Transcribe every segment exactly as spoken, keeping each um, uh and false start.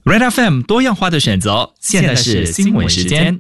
Red F M 多样化的选择，现在是新闻时间。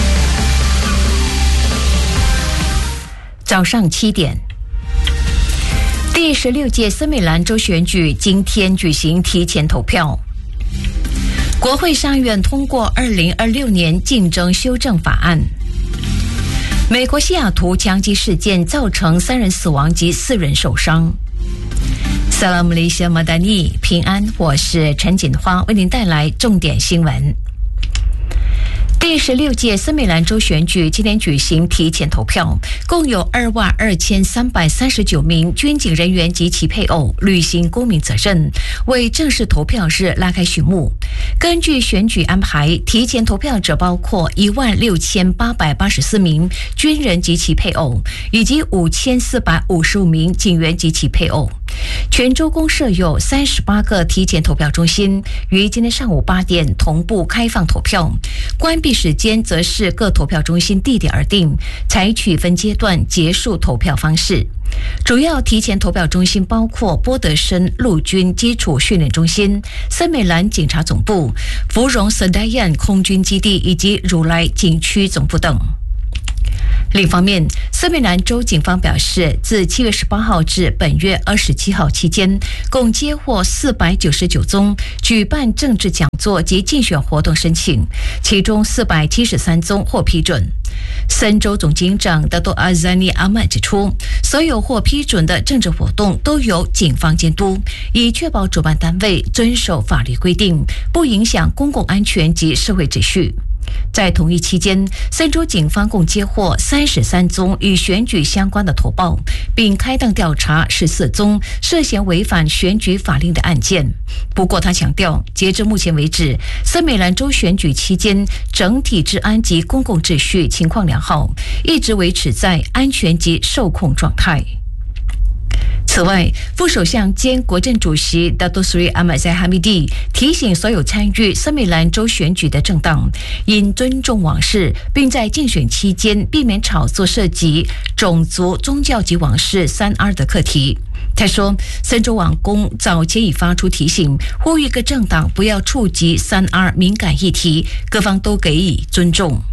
早上七点，第十六届森美兰州选举今天举行提前投票。国会上院通过二零二六年竞争修正法案。美国西雅图枪击事件造成三人死亡及四人受伤。Salam Malaysia Madani， 平安，我是陈锦花，为您带来重点新闻。第十六届森美兰州选举今天举行提前投票，共有二万二千三百三十九名军警人员及其配偶履行公民责任，为正式投票日拉开序幕。根据选举安排，提前投票者包括一万六千八百八十四名军人及其配偶，以及五千四百五十五名警员及其配偶。全州共设有三十八个提前投票中心，于今天上午八点同步开放投票，关闭时间则是各投票中心地点而定，采取分阶段结束投票方式。主要提前投票中心包括波德森陆军基础训练中心、森美兰警察总部、芙蓉瑟戴亚空军基地以及如来景区总部等。另一方面，森美兰州警方表示，自七月十八号至本月二十七号期间，共接获四百九十九宗举办政治讲座及竞选活动申请，其中四百七十三宗获批准。森州总警长达多阿扎尼阿曼指出，所有获批准的政治活动都由警方监督，以确保主办单位遵守法律规定，不影响公共安全及社会秩序。在同一期间，森州警方共接获三十三宗与选举相关的投报，并开档调查十四宗涉嫌违反选举法令的案件。不过他强调，截至目前为止，森美兰州选举期间整体治安及公共秩序情况良好，一直维持在安全及受控状态。此外，副首相兼国政主席达多斯瑞阿马塞哈米蒂提醒所有参与森美兰州选举的政党，应尊重王室，并在竞选期间避免炒作涉及种族、宗教及王室三 R 的课题。他说，森州网公早前已发出提醒，呼吁各政党不要触及三 R 敏感议题，各方都给予尊重。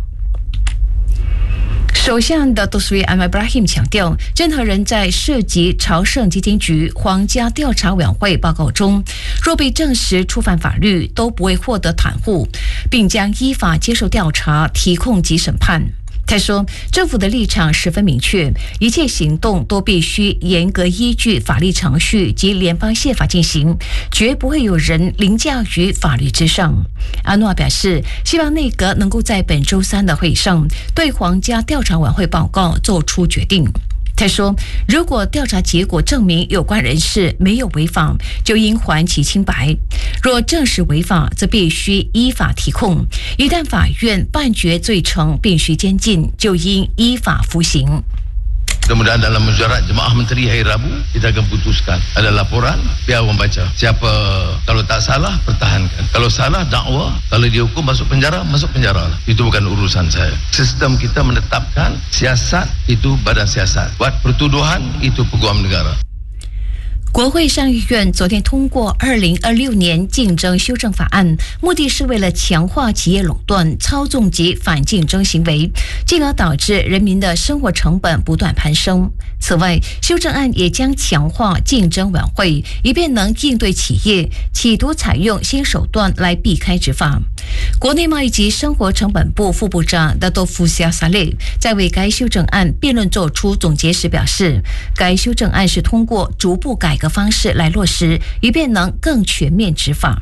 首相的多斯瑞安迈布拉希姆强调，任何人在涉及朝圣基金局皇家调查委员会报告中，若被证实触犯法律，都不会获得袒护，并将依法接受调查、提控及审判。他说，政府的立场十分明确，一切行动都必须严格依据法律程序及联邦宪法进行，绝不会有人凌驾于法律之上。阿诺瓦表示，希望内阁能够在本周三的会议上对皇家调查委员会报告做出决定。他说，如果调查结果证明有关人士没有违法，就应还其清白；若证实违法，则必须依法提控。一旦法院判决罪成，必须监禁，就应依法服刑。 Mudah-mudahan dalam mesyuarat Jemaah Menteri hari Rabu kita akan putuskan. Ada laporan, biar orang baca. Siapa kalau tak salah pertahankan. Kalau salah dakwa, kalau dihukum masuk penjara, masuk penjara. Itu bukan urusan saya. Sistem kita menetapkan siasat itu badan siasat. Buat pertuduhan itu peguam negara. 国会上议院昨天通过二零二六年竞争修正法案，目的是为了强化企业垄断、操纵及反竞争行为，进而导致人民的生活成本不断攀升。此外，修正案也将强化竞争委员会，以便能应对企业企图采用新手段来避开执法。国内贸易及生活成本部副部长达多夫西亚萨雷在为该修正案辩论作出总结时表示，该修正案是通过逐步改革方式来落实，以便能更全面执法。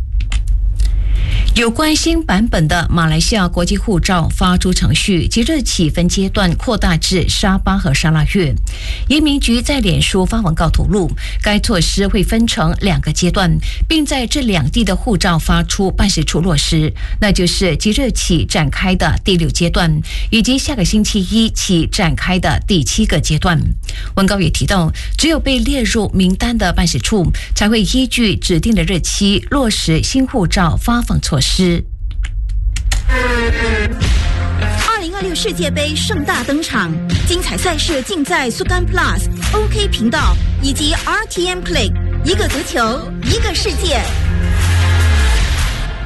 有关新版本的马来西亚国际护照发出程序，即日起分阶段扩大至沙巴和沙拉越。移民局在脸书发文告透露，该措施会分成两个阶段，并在这两地的护照发出办事处落实，那就是即日起展开的第六阶段，以及下个星期一起展开的第七个阶段。文告也提到，只有被列入名单的办事处才会依据指定的日期落实新护照发放措施。 二零二六世界杯盛大登场，精彩赛事尽在 Sukan Plus、OK 频道以及 R T M Play， 一个足球，一个世界。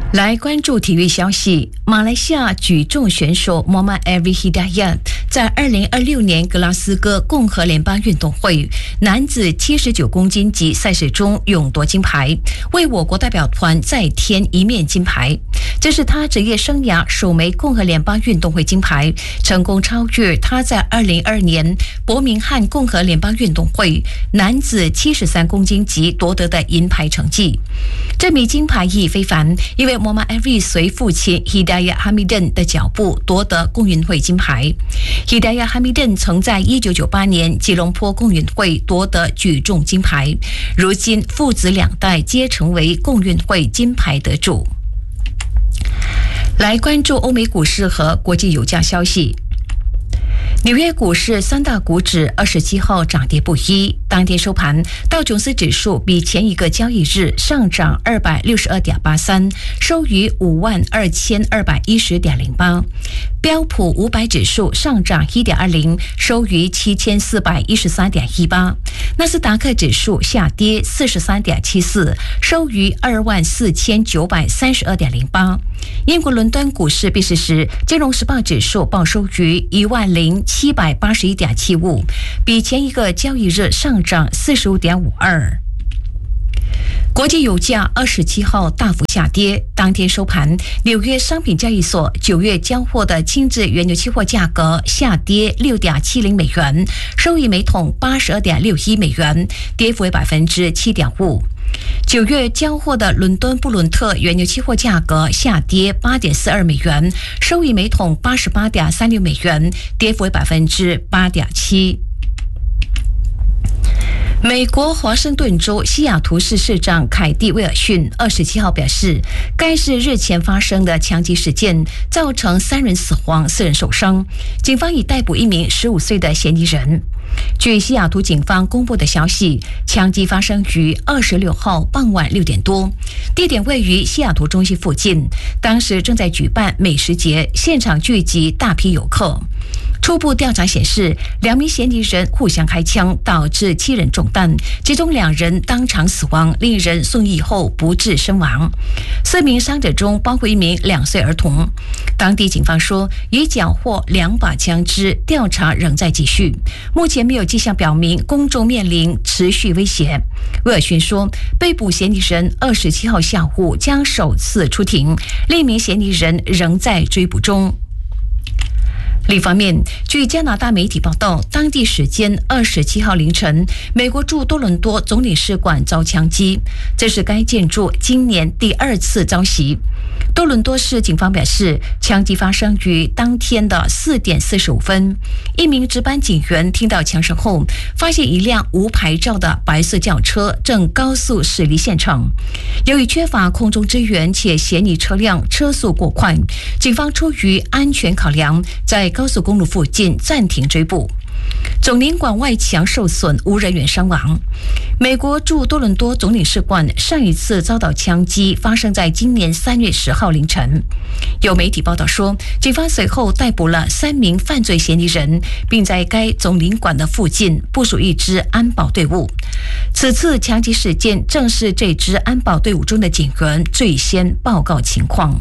来关注体育消息，马来西亚举重选手 Muhammad Arif Hidayat 在二零二六年格拉斯哥共和联邦运动会男子七十九公斤级赛事中勇夺金牌，为我国代表团再添一面金牌。这是他职业生涯首枚共和联邦运动会金牌，成功超越他在二零二二年伯明翰共和联邦运动会男子七十三公斤级夺得的银牌成绩。这枚金牌意义非凡，因为Muhammad Arif 随父亲 Hidayat Hamidin 的脚步夺得共运会金牌。Hidayat Hamidin 曾在一九九八年吉隆坡共运会夺得举重金牌，如今父子两代皆成为共运会金牌得主。来关注欧美股市和国际油价消息。纽约股市三大股指二十七号涨跌不一，当天收盘，道琼斯指数比前一个交易日上涨二百六十二点八三，收于五万二千二百一十点零八。标普五百指数上涨一点二零，收于七千四百一十三点一八。纳斯达克指数下跌四十三点七四，收于二万四千九百三十二点零八。英国伦敦股市闭市时，金融时报指数报收于一万零七百八十一点七五，比前一个交易日上涨四十五点五二。国际油价二十七号大幅下跌，当天收盘，纽约商品交易所九月交货的轻质原油期货价格下跌六点七零美元，收于每桶八十二点六一美元，跌幅为百分之七点五。九月交货的伦敦布伦特原油期货价格下跌八点四二美元，收于每桶八十八点三六美元，跌幅为百分之八点七。美国华盛顿州西雅图市市长凯蒂·威尔逊二十七号表示，该市日前发生的枪击事件造成三人死亡、四人受伤，警方已逮捕一名十五岁的嫌疑人。据西雅图警方公布的消息，枪击发生于二十六号傍晚六点多，地点位于西雅图中心附近，当时正在举办美食节，现场聚集大批游客。初步调查显示，两名嫌疑人互相开枪，导致七人中弹，其中两人当场死亡，另一人送医后不治身亡。四名伤者中包括一名两岁儿童。当地警方说，已缴获两把枪支，调查仍在继续。目前没有迹象表明公众面临持续威胁。威尔逊说，被捕嫌疑人二十七号下午将首次出庭，另一名嫌疑人仍在追捕中。另一方面，据加拿大媒体报道，当地时间二十七号凌晨，美国驻多伦多总领事馆遭枪击，这是该建筑今年第二次遭袭。多伦多市警方表示，枪击发生于当天的四点四十五分。一名值班警员听到枪声后，发现一辆无牌照的白色轿车正高速驶离现场。由于缺乏空中支援且嫌疑车辆车速过快，警方出于安全考量，在高速公路附近暂停追捕。总领馆外墙受损，无人员伤亡。美国驻多伦多总领事馆上一次遭到枪击发生在今年三月十号凌晨。有媒体报道说，警方随后逮捕了三名犯罪嫌疑人，并在该总领馆的附近部署一支安保队伍。此次枪击事件正是这支安保队伍中的警员最先报告情况。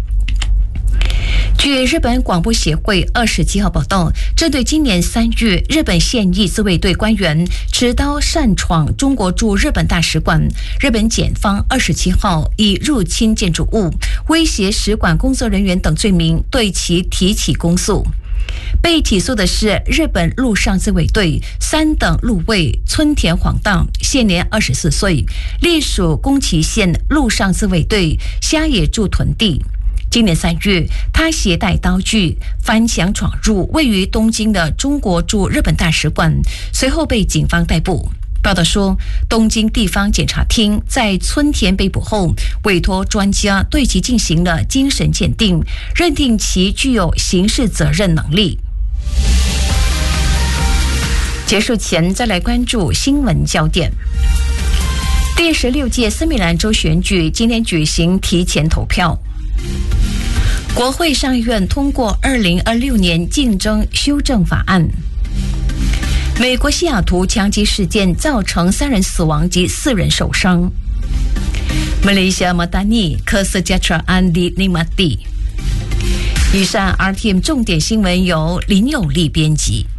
据日本广播协会二十七号报道，针对今年三月日本现役自卫队官员持刀擅闯中国驻日本大使馆，日本检方二十七号以入侵建筑物、威胁使馆工作人员等罪名对其提起公诉。被起诉的是日本陆上自卫队三等陆尉村田晃荡，现年二十四岁，隶属宫崎县陆上自卫队虾野驻屯地。今年三月，他携带刀具翻墙闯入位于东京的中国驻日本大使馆，随后被警方逮捕。报道说，东京地方检察厅在村田被捕后，委托专家对其进行了精神鉴定，认定其具有刑事责任能力。结束前，再来关注新闻焦点。第十六届森美兰州选举今天举行提前投票。国会上院通过二零二六年竞争修正法案。美国西雅图枪击事件造成三人死亡及四人受伤。 Malaysia Madani Kesejahteraan dinikmati。以上 R T M 重点新闻由林有利编辑。